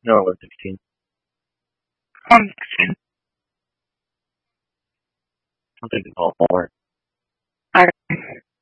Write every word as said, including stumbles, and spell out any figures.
No, it was sixteen. Um, sixteen. I think it's all more. Alright.